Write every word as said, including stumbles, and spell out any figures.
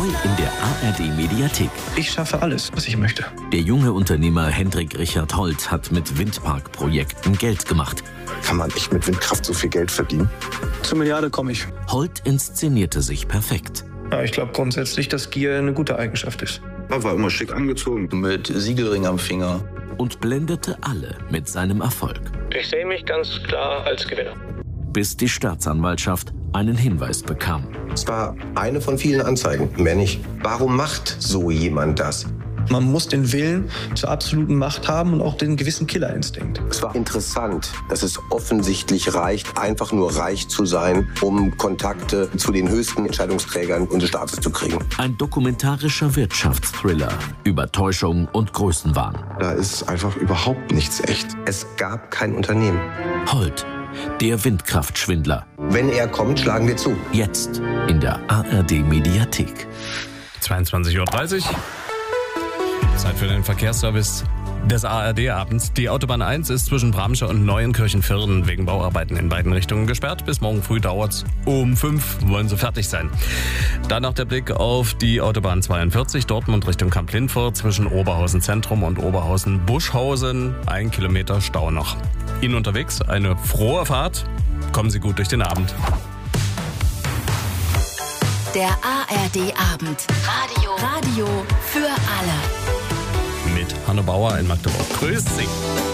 Neu in der A R D-Mediathek. Ich schaffe alles, was ich möchte. Der junge Unternehmer Hendrik Richard Holt hat mit Windparkprojekten Geld gemacht. Kann man echt mit Windkraft so viel Geld verdienen? Zur Milliarde komme ich. Holt inszenierte sich perfekt. Ja, ich glaube grundsätzlich, dass Gier eine gute Eigenschaft ist. Er war immer schick angezogen, mit Siegelring am Finger. Und blendete alle mit seinem Erfolg. Ich sehe mich ganz klar als Gewinner. Bis die Staatsanwaltschaft einen Hinweis bekam. Es war eine von vielen Anzeigen, mehr nicht. Warum macht so jemand das? Man muss den Willen zur absoluten Macht haben und auch den gewissen Killerinstinkt. Es war interessant, dass es offensichtlich reicht, einfach nur reich zu sein, um Kontakte zu den höchsten Entscheidungsträgern unseres Staates zu kriegen. Ein dokumentarischer Wirtschaftsthriller über Täuschung und Größenwahn. Da ist einfach überhaupt nichts echt. Es gab kein Unternehmen. Holt, der Windkraftschwindler. Wenn er kommt, schlagen wir zu. Jetzt in der A R D-Mediathek. zweiundzwanzig Uhr dreißig. Zeit für den Verkehrsservice des A R D-Abends. Die Autobahn eins ist zwischen Bramsche und Neuenkirchen-Vierden wegen Bauarbeiten in beiden Richtungen gesperrt. Bis morgen früh dauert's. Um fünf wollen sie fertig sein. Dann noch der Blick auf die Autobahn zweiundvierzig, Dortmund Richtung Kamp-Lindfort zwischen Oberhausen Zentrum und Oberhausen Buschhausen. Ein Kilometer Stau noch. Ihnen unterwegs eine frohe Fahrt. Kommen Sie gut durch den Abend. Der A R D-Abend. Radio. Radio für alle. Mit Hanne Bauer in Magdeburg. Grüß Sie.